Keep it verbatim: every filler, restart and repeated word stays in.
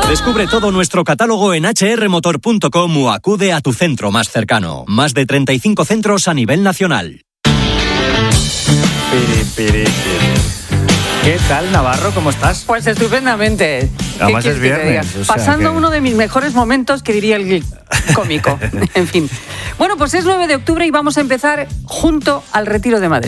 Descubre todo nuestro catálogo en hache erre motor punto com o acude a tu centro más cercano. Más de treinta y cinco centros a nivel nacional. Piri, piri, piri. ¿Qué tal, Navarro? ¿Cómo estás? Pues estupendamente. Además es viernes. O sea, Pasando que... uno de mis mejores momentos, que diría el cómico. En fin. Bueno, pues es nueve de octubre y vamos a empezar junto al Retiro de Madrid.